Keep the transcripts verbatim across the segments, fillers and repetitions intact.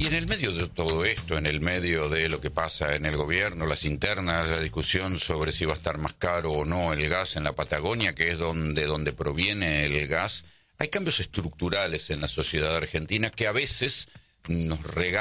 Y en el medio de todo esto, en el medio de lo que pasa en el gobierno, las internas, la discusión sobre si va a estar más caro o no el gas en la Patagonia, que es donde, donde proviene el gas, hay cambios estructurales en la sociedad argentina que a veces nos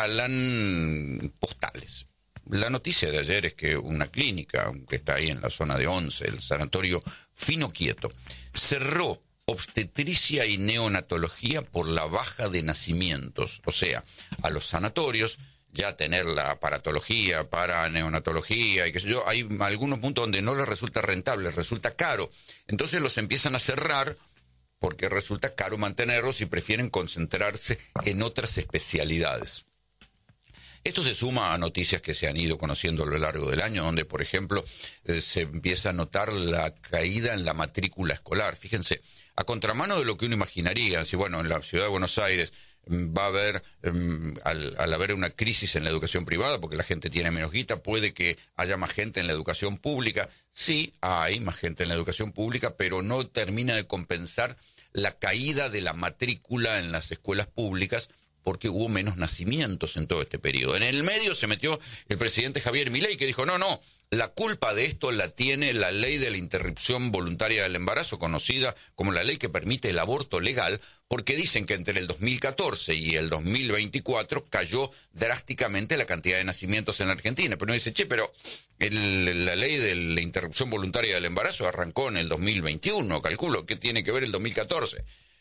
regalan postales. La noticia de ayer es que una clínica, que está ahí en la zona de Once, el sanatorio Fino Quieto, cerró obstetricia y neonatología por la baja de nacimientos. O sea, a los sanatorios ya tener la aparatología para neonatología y qué sé yo, hay algunos puntos donde no les resulta rentable, les resulta caro. Entonces los empiezan a cerrar porque resulta caro mantenerlos y prefieren concentrarse en otras especialidades. Esto se suma a noticias que se han ido conociendo a lo largo del año, donde, por ejemplo, eh, se empieza a notar la caída en la matrícula escolar. Fíjense, a contramano de lo que uno imaginaría, si bueno, en la ciudad de Buenos Aires va a haber, um, al, al haber una crisis en la educación privada, porque la gente tiene menos guita, puede que haya más gente en la educación pública. Sí, hay más gente en la educación pública, pero no termina de compensar la caída de la matrícula en las escuelas públicas, porque hubo menos nacimientos en todo este periodo. En el medio se metió el presidente Javier Milei, que dijo, no, no, la culpa de esto la tiene la ley de la interrupción voluntaria del embarazo, conocida como la ley que permite el aborto legal, porque dicen que entre el dos mil catorce y el dos mil veinticuatro cayó drásticamente la cantidad de nacimientos en la Argentina. Pero uno dice, che, pero el, la ley de la interrupción voluntaria del embarazo arrancó en el dos mil veintiuno, calculo, ¿qué tiene que ver el dos mil catorce?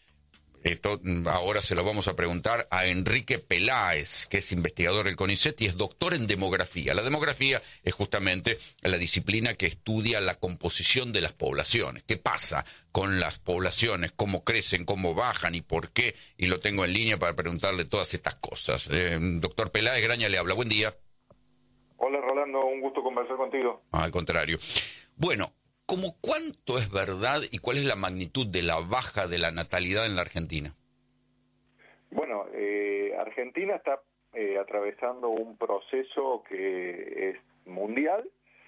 Esto ahora se lo vamos a preguntar a Enrique Peláez, que es investigador del CONICET y es doctor en demografía. La demografía es justamente la disciplina que estudia la composición de las poblaciones. ¿Qué pasa con las poblaciones? ¿Cómo crecen? ¿Cómo bajan? ¿Y por qué? Y lo tengo en línea para preguntarle todas estas cosas. Eh, doctor Peláez, Graña le habla. Buen día. Hola, Rolando. Un gusto conversar contigo. Ah, al contrario. Bueno, ¿cómo cuánto es verdad y cuál es la magnitud de la baja de la natalidad en la Argentina? Bueno, eh, Argentina está eh, atravesando un proceso que es mundial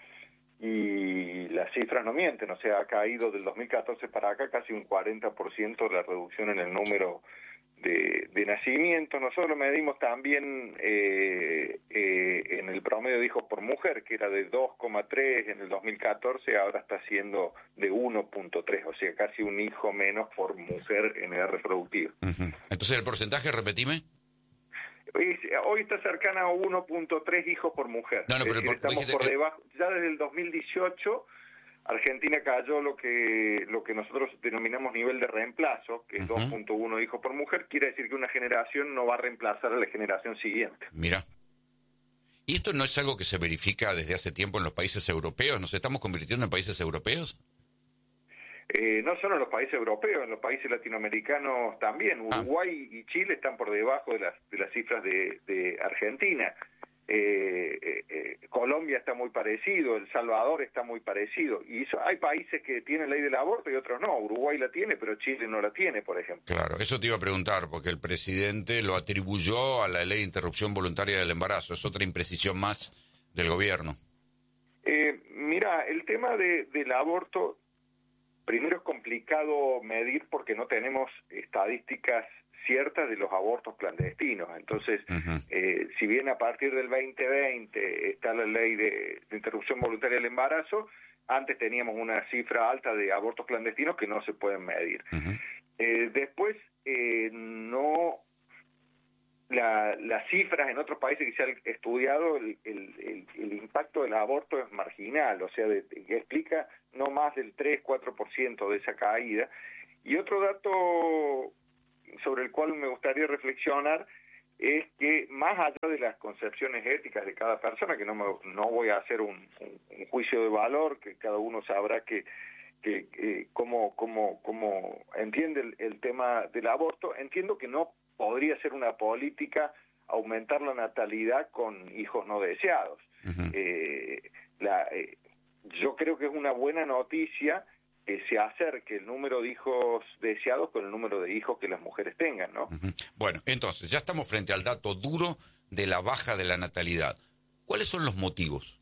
y las cifras no mienten, o sea, ha caído del dos mil catorce para acá casi un cuarenta por ciento la reducción en el número de, de nacimientos. Nosotros medimos también eh, eh, en el promedio de hijos por mujer, que era de dos coma tres en el dos mil catorce, ahora está siendo de uno punto tres, o sea, casi un hijo menos por mujer en edad reproductiva. Uh-huh. Entonces, ¿el porcentaje, repetime? Hoy, hoy está cercana a uno punto tres hijos por mujer. No, no, pero es decir, por, estamos por que... debajo. Ya desde el dos mil dieciocho, Argentina cayó lo que lo que nosotros denominamos nivel de reemplazo, que es uh-huh. dos punto uno hijos por mujer. Quiere decir que una generación no va a reemplazar a la generación siguiente. Mira. ¿Y esto no es algo que se verifica desde hace tiempo en los países europeos? ¿Nos estamos convirtiendo en países europeos? Eh, no solo en los países europeos, en los países latinoamericanos también. Uruguay ah. y Chile están por debajo de las de las cifras de, de Argentina. Eh, eh, eh, Colombia está muy parecido, El Salvador está muy parecido. Y eso, hay países que tienen ley del aborto y otros no. Uruguay la tiene, pero Chile no la tiene, por ejemplo. Claro, eso te iba a preguntar, porque el presidente lo atribuyó a la ley de interrupción voluntaria del embarazo. Es otra imprecisión más del gobierno. Eh, mira, el tema de, del aborto, primero es complicado medir porque no tenemos estadísticas ciertas de los abortos clandestinos. Entonces, uh-huh. eh, si bien a partir del veinte veinte está la ley de, de interrupción voluntaria del embarazo, antes teníamos una cifra alta de abortos clandestinos que no se pueden medir. Uh-huh. Eh, después, eh, no... La, las cifras en otros países que se han estudiado, el, el, el, el impacto del aborto es marginal, o sea, de, de, que explica no más del tres a cuatro por ciento de esa caída. Y otro dato sobre el cual me gustaría reflexionar es que más allá de las concepciones éticas de cada persona, que no me, no voy a hacer un, un, un juicio de valor, que cada uno sabrá que que eh, cómo, cómo, cómo entiende el, el tema del aborto, entiendo que no podría ser una política aumentar la natalidad con hijos no deseados. Uh-huh. Eh, la, eh, yo creo que es una buena noticia que se acerque el número de hijos deseados con el número de hijos que las mujeres tengan, ¿no? Uh-huh. Bueno, entonces, ya estamos frente al dato duro de la baja de la natalidad. ¿Cuáles son los motivos?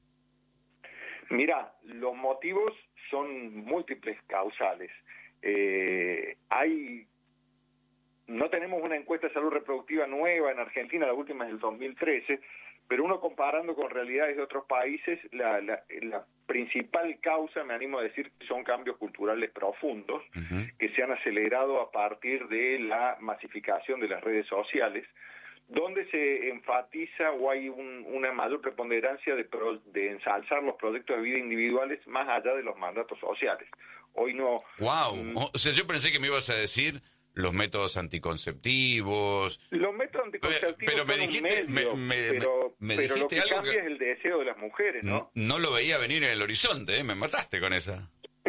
Mira, los motivos son múltiples causales. Eh, hay no tenemos una encuesta de salud reproductiva nueva en Argentina, la última es del dos mil trece, pero uno comparando con realidades de otros países, la, la, la principal causa, me animo a decir, son cambios culturales profundos, uh-huh. que se han acelerado a partir de la masificación de las redes sociales, donde se enfatiza o hay un, una mayor preponderancia de, pro, de ensalzar los proyectos de vida individuales más allá de los mandatos sociales. Hoy no... ¡Wow! Mm, o sea, yo pensé que me ibas a decir los métodos anticonceptivos. Los métodos anticonceptivos pero me son dijiste, un medio, me, me, pero, me pero lo dijiste que algo cambia que es el deseo de las mujeres, ¿no? No, no lo veía venir en el horizonte, ¿eh? Me mataste con esa.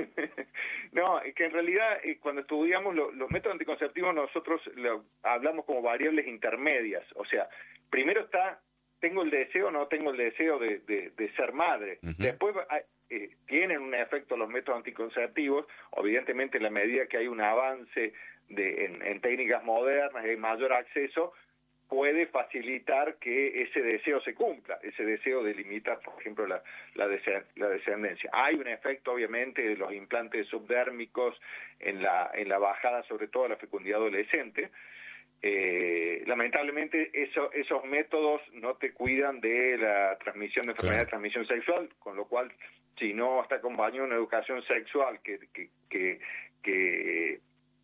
No, es que en realidad eh, cuando estudiamos lo, los métodos anticonceptivos nosotros lo, hablamos como variables intermedias, o sea, primero está, tengo el deseo o no tengo el deseo de, de, de ser madre, uh-huh. después eh, tienen un efecto los métodos anticonceptivos, evidentemente en la medida que hay un avance de, en, en técnicas modernas, hay mayor acceso, puede facilitar que ese deseo se cumpla, ese deseo de limitar, por ejemplo, la, la, descend- la descendencia. Hay un efecto, obviamente, de los implantes subdérmicos en la, en la bajada, sobre todo de la fecundidad adolescente. Eh, lamentablemente, eso, esos métodos no te cuidan de la transmisión de enfermedad claro. de transmisión sexual, con lo cual, si no está acompañado una educación sexual que... que, que, que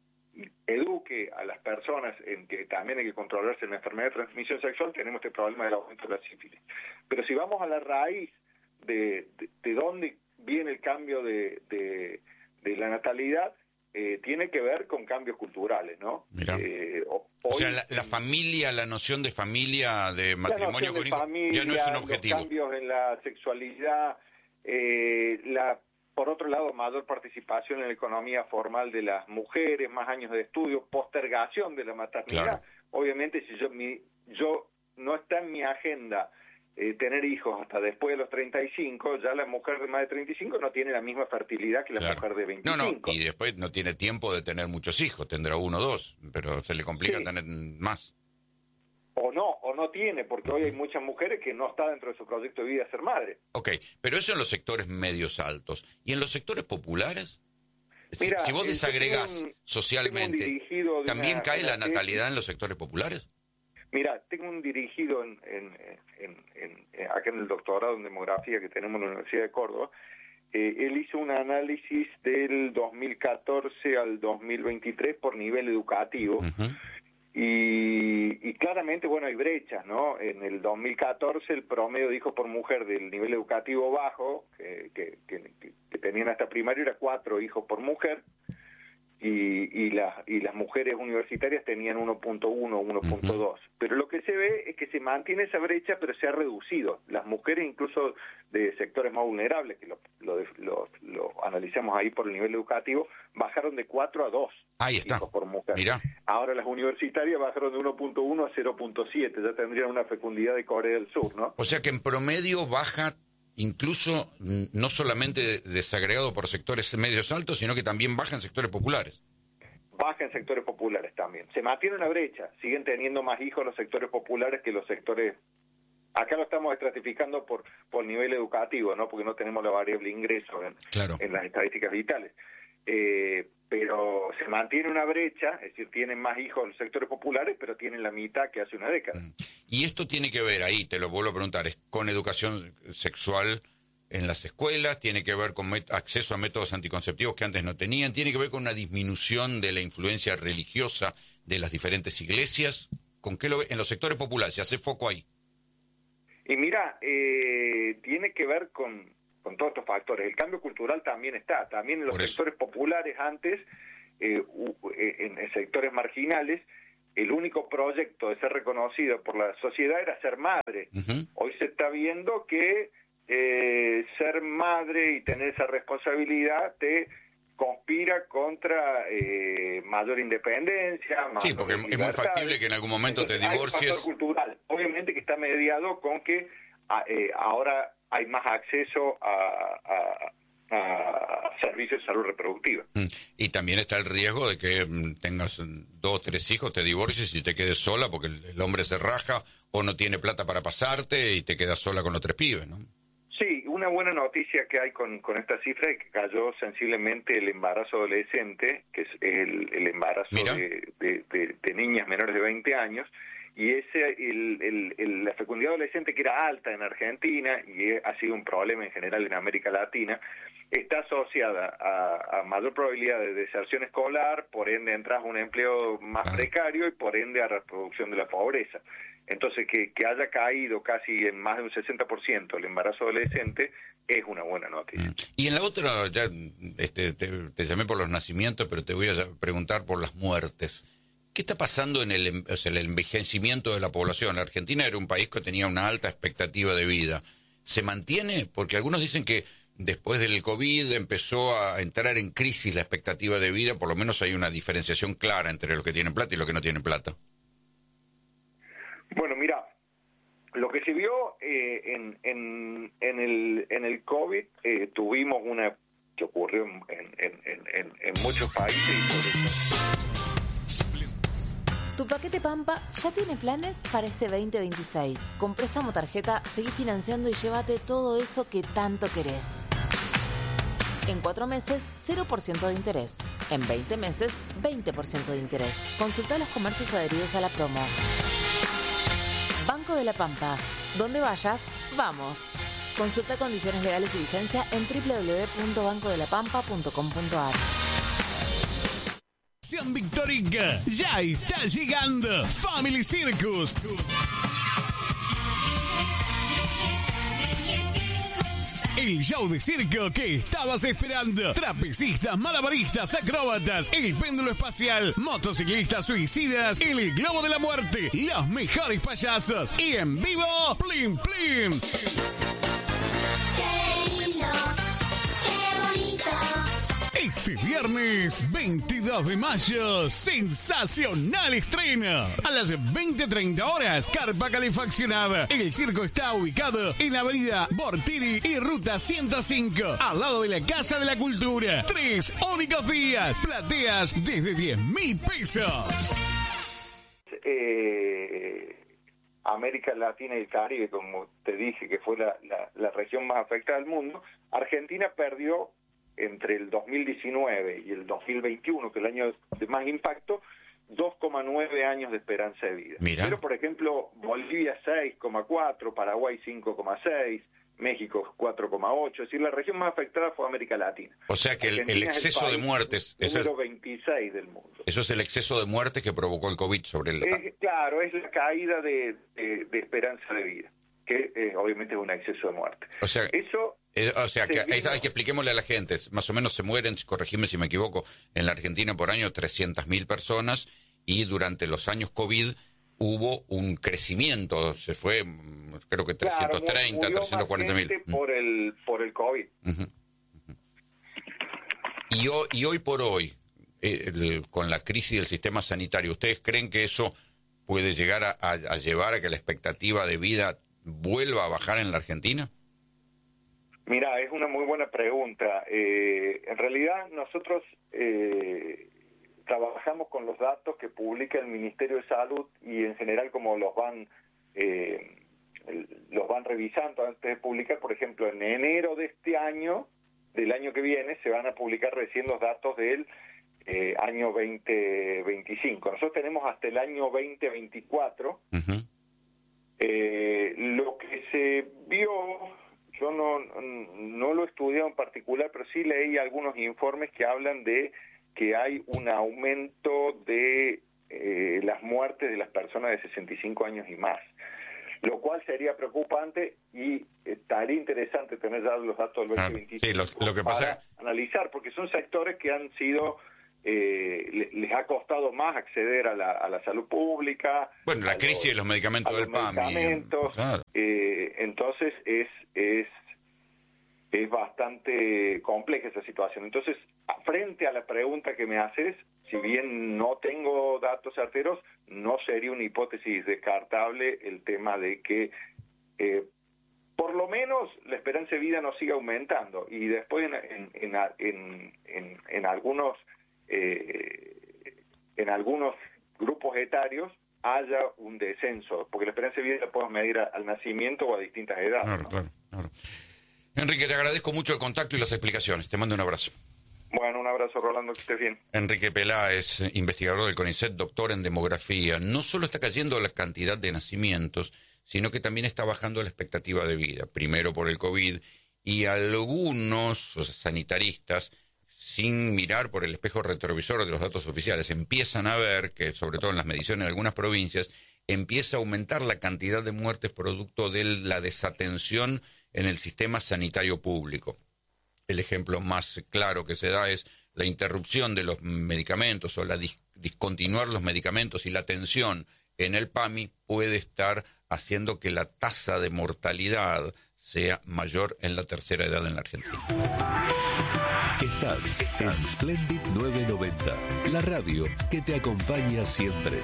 eduque a las personas en que también hay que controlarse la enfermedad de transmisión sexual, tenemos este problema del aumento de la sífilis. Pero si vamos a la raíz de, de, de dónde viene el cambio de, de, de la natalidad, eh, tiene que ver con cambios culturales, ¿no? Mira. Eh, hoy, o sea, la, la familia, la noción de familia, de matrimonio con hijos, ya no es un objetivo. Los cambios en la sexualidad, eh, la por otro lado, mayor participación en la economía formal de las mujeres, más años de estudio, postergación de la maternidad. Claro. Obviamente, si yo mi, yo no está en mi agenda eh, tener hijos hasta después de los treinta y cinco, ya la mujer de más de treinta y cinco no tiene la misma fertilidad que la claro. mujer de veinticinco. No, no, y después no tiene tiempo de tener muchos hijos, tendrá uno o dos, pero se le complica sí. tener más. O no, o no tiene, porque hoy hay muchas mujeres que no está dentro de su proyecto de vida ser madre. Ok, pero eso en los sectores medios altos. ¿Y en los sectores populares? Mira, si vos desagregás un, socialmente, ¿también cae la natalidad en los sectores populares? Mira, tengo un dirigido en, en, en, en, en, acá en el doctorado en demografía que tenemos en la Universidad de Córdoba. Eh, él hizo un análisis del dos mil catorce al dos mil veintitrés por nivel educativo. Uh-huh. Y, y claramente, bueno, hay brechas, ¿no? En el dos mil catorce el promedio de hijos por mujer del nivel educativo bajo, que, que, que, que tenían hasta primario, era cuatro hijos por mujer, y, y, las, y las mujeres universitarias tenían uno punto uno, uno punto dos. Uh-huh. Pero lo que se ve es que se mantiene esa brecha, pero se ha reducido. Las mujeres, incluso de sectores más vulnerables, que lo, lo, lo, lo analizamos ahí por el nivel educativo, bajaron de cuatro a dos. Ahí está. Hijos por mujer. Mirá. Ahora las universitarias bajaron de uno punto uno a cero punto siete, ya tendrían una fecundidad de Corea del Sur, ¿no? O sea que en promedio baja incluso no solamente desagregado por sectores medios altos, sino que también baja en sectores populares. Baja en sectores populares también. Se mantiene una brecha, siguen teniendo más hijos los sectores populares que los sectores... Acá lo estamos estratificando por por nivel educativo, ¿no? Porque no tenemos la variable ingreso en, claro. en las estadísticas vitales. Eh, pero se mantiene una brecha, es decir, tienen más hijos los sectores populares, pero tienen la mitad que hace una década. Y esto tiene que ver, ahí te lo vuelvo a preguntar, es con educación sexual en las escuelas, tiene que ver con met- acceso a métodos anticonceptivos que antes no tenían, tiene que ver con una disminución de la influencia religiosa de las diferentes iglesias. ¿Con qué lo ve? En los sectores populares, se hace foco ahí. Y mira, eh, tiene que ver con... con todos estos factores. El cambio cultural también está, también en los sectores populares antes, eh, en, en sectores marginales, el único proyecto de ser reconocido por la sociedad era ser madre. Uh-huh. Hoy se está viendo que eh, ser madre y tener esa responsabilidad te conspira contra eh, mayor independencia, mayor sí, porque libertad. Es muy factible que en algún momento Entonces, te divorcies. Hay un factor cultural, obviamente que está mediado con que a, eh, ahora hay más acceso a, a, a servicios de salud reproductiva. Y también está el riesgo de que tengas dos o tres hijos, te divorcies y te quedes sola porque el, el hombre se raja o no tiene plata para pasarte y te quedas sola con los tres pibes, ¿no? Sí, una buena noticia que hay con, con esta cifra es que cayó sensiblemente el embarazo adolescente, que es el, el embarazo de, de, de, de niñas menores de veinte años, y ese el, el, el, la fecundidad adolescente, que era alta en Argentina y ha sido un problema en general en América Latina, está asociada a, a mayor probabilidad de deserción escolar, por ende entras a un empleo más precario y por ende a reproducción de la pobreza. Entonces, que, que haya caído casi en más de un sesenta por ciento el embarazo adolescente es una buena noticia. Y en la otra, ya este, te, te llamé por los nacimientos, pero te voy a preguntar por las muertes. ¿Qué está pasando en el, o sea, el envejecimiento de la población? La Argentina era un país que tenía una alta expectativa de vida. ¿Se mantiene? Porque algunos dicen que después del COVID empezó a entrar en crisis la expectativa de vida, por lo menos hay una diferenciación clara entre los que tienen plata y los que no tienen plata. Bueno, mira, lo que se vio eh, en, en, en, el, en el COVID, eh, tuvimos una que ocurrió en, en, en, en, en muchos países. Y sobre todo... Tu paquete Pampa ya tiene planes para este veinte veintiséis. Con préstamo tarjeta, seguí financiando y llévate todo eso que tanto querés. En cuatro meses, cero por ciento de interés. En veinte meses, veinte por ciento de interés. Consulta los comercios adheridos a la promo. Banco de la Pampa. Donde vayas, vamos. Consulta condiciones legales y vigencia en doble u doble u doble u punto banco de la pampa punto com punto a r. San Victorica, ya está llegando Family Circus. El show de circo que estabas esperando. Trapecistas, malabaristas, acróbatas, el péndulo espacial, motociclistas suicidas, el globo de la muerte, los mejores payasos y en vivo, Plim Plim. Este viernes veintidós de mayo, sensacional estreno. A las veinte treinta horas, carpa calefaccionada. El circo está ubicado en la avenida Bortiri y ruta ciento cinco, al lado de la Casa de la Cultura. Tres únicos días, plateas desde diez mil pesos. Eh, América Latina y el Caribe, como te dije, que fue la, la, la región más afectada del mundo. Argentina perdió entre el dos mil diecinueve y el dos mil veintiuno, que es el año de más impacto, dos coma nueve años de esperanza de vida. Mira. Pero, por ejemplo, Bolivia seis coma cuatro, Paraguay cinco coma seis, México cuatro coma ocho, es decir, la región más afectada fue América Latina. O sea que el, el exceso el de muertes... número eso es, veintiséis del mundo. Eso es el exceso de muertes que provocó el COVID sobre el... Es, claro, es la caída de, de, de esperanza de vida, que eh, obviamente es un exceso de muerte. O sea, Eso... Eh, o sea, que hay, vino... hay que expliquémosle a la gente, más o menos se mueren, corregime si me equivoco, en la Argentina por año trescientas mil personas y durante los años COVID hubo un crecimiento, se fue creo que trescientos treinta, claro, trescientos cuarenta mil. Por el, por el COVID. Uh-huh. Uh-huh. Y, hoy, y hoy por hoy, eh, el, con la crisis del sistema sanitario, ¿ustedes creen que eso puede llegar a, a, a llevar a que la expectativa de vida vuelva a bajar en la Argentina? Mira, es una muy buena pregunta. Eh, en realidad nosotros eh, trabajamos con los datos que publica el Ministerio de Salud y en general como los van eh, los van revisando antes de publicar. Por ejemplo, en enero de este año, del año que viene, se van a publicar recién los datos del eh, año veinte veinticinco. Nosotros tenemos hasta el año veinte veinticuatro. Uh-huh. Eh, lo que se vio... Yo no, no lo he estudiado en particular, pero sí leí algunos informes que hablan de que hay un aumento de eh, las muertes de las personas de sesenta y cinco años y más, lo cual sería preocupante y estaría interesante tener ya los datos del veinte veinticinco sí, lo, lo que pasa... para analizar, porque son sectores que han sido... Eh, les ha costado más acceder a la, a la salud pública. Bueno, la crisis los, de los medicamentos del PAMI. Medicamentos, claro. eh, entonces es, es, es bastante compleja esa situación. Entonces, frente a la pregunta que me haces, si bien no tengo datos certeros, no sería una hipótesis descartable el tema de que eh, por lo menos la esperanza de vida no siga aumentando y después en, en, en, en, en, en algunos Eh, en algunos grupos etarios haya un descenso, porque la esperanza de vida la podemos medir a, al nacimiento o a distintas edades. Claro, ¿no? claro, claro. Enrique, te agradezco mucho el contacto y las explicaciones. Te mando un abrazo. Bueno, un abrazo, Rolando, que estés bien. Enrique Peláez, investigador del CONICET, doctor en demografía. No solo está cayendo la cantidad de nacimientos, sino que también está bajando la expectativa de vida. Primero por el COVID, y algunos o sea, sanitaristas, sin mirar por el espejo retrovisor de los datos oficiales, empiezan a ver que, sobre todo en las mediciones en algunas provincias, empieza a aumentar la cantidad de muertes producto de la desatención en el sistema sanitario público. El ejemplo más claro que se da es la interrupción de los medicamentos o la dis- discontinuar los medicamentos y la atención en el PAMI puede estar haciendo que la tasa de mortalidad sea mayor en la tercera edad en la Argentina. Estás en Splendid novecientos noventa, la radio que te acompaña siempre.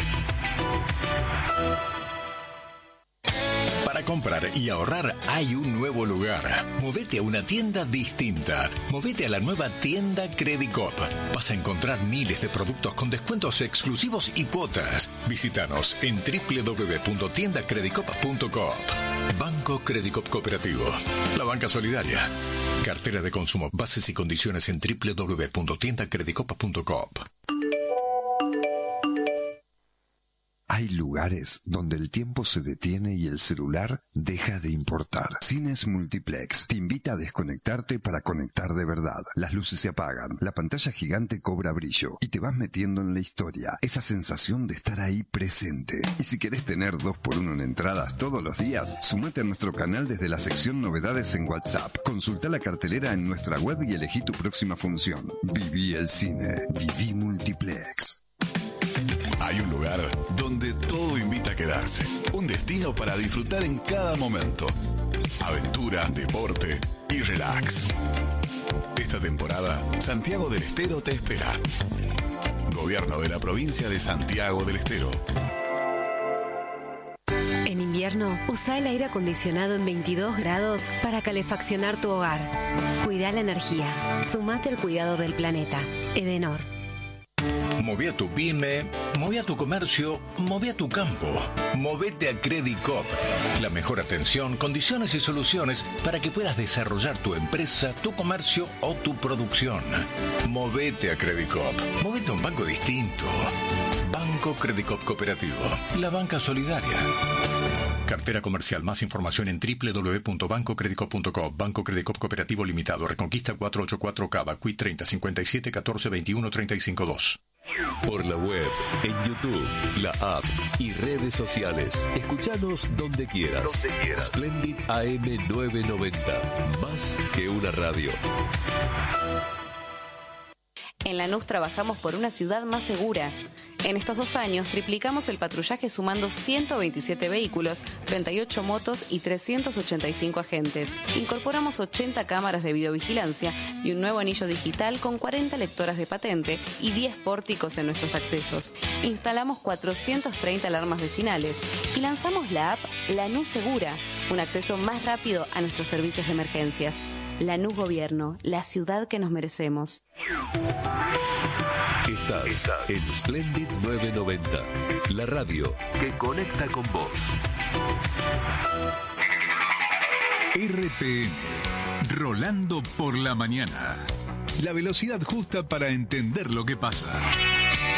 Para comprar y ahorrar hay un nuevo lugar. Movete a una tienda distinta. Movete a la nueva tienda Credicop. Vas a encontrar miles de productos con descuentos exclusivos y cuotas. Visítanos en doble u doble u doble u punto tienda credicop punto com. Banco Credicop Cooperativo. La banca solidaria. Cartera de consumo. Bases y condiciones en doble u doble u doble u punto tienda credicop punto com. Hay lugares donde el tiempo se detiene y el celular deja de importar. Cines Multiplex te invita a desconectarte para conectar de verdad. Las luces se apagan, la pantalla gigante cobra brillo y te vas metiendo en la historia. Esa sensación de estar ahí presente. Y si querés tener dos por uno en entradas todos los días, sumate a nuestro canal desde la sección Novedades en WhatsApp. Consulta la cartelera en nuestra web y elegí tu próxima función. Viví el cine. Viví Multiplex. Hay un lugar donde todo invita a quedarse. Un destino para disfrutar en cada momento. Aventura, deporte y relax. Esta temporada, Santiago del Estero te espera. Gobierno de la provincia de Santiago del Estero. En invierno, usa el aire acondicionado en veintidós grados para calefaccionar tu hogar. Cuida la energía. Sumate al cuidado del planeta. Edenor. Moví a tu pyme, moví a tu comercio, moví a tu campo. Movete a Credicop. La mejor atención, condiciones y soluciones para que puedas desarrollar tu empresa, tu comercio o tu producción. Movete a Credicop. Movete a un banco distinto. Banco Credicop Cooperativo. La banca solidaria. Cartera comercial. Más información en doble u doble u doble u punto banco credicop punto com. Banco Credicop Cooperativo Limitado. Reconquista cuatrocientos ochenta y cuatro Cava. Q I treinta cincuenta y siete catorce veintiuno treinta y cinco dos. Por la web, en YouTube, la app y redes sociales. Escuchanos donde quieras. Donde quieras. Splendid A M novecientos noventa. Más que una radio. En Lanús trabajamos por una ciudad más segura. En estos dos años triplicamos el patrullaje sumando ciento veintisiete vehículos, treinta y ocho motos y trescientos ochenta y cinco agentes. Incorporamos ochenta cámaras de videovigilancia y un nuevo anillo digital con cuarenta lectoras de patente y diez pórticos en nuestros accesos. Instalamos cuatrocientas treinta alarmas vecinales y lanzamos la app Lanús Segura, un acceso más rápido a nuestros servicios de emergencias. Lanús Gobierno, la ciudad que nos merecemos. Estás, Estás en Splendid novecientos noventa, la radio que conecta con vos. R P M, Rolando por la mañana. La velocidad justa para entender lo que pasa.